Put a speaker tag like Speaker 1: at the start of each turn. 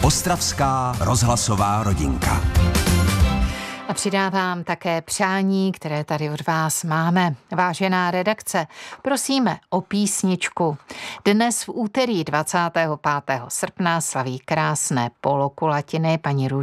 Speaker 1: Ostravská rozhlasová rodinka.
Speaker 2: A přidávám také přání, které tady od vás máme. Vážená redakce, prosíme o písničku. Dnes v úterý 25. srpna slaví krásné polokulatiny paní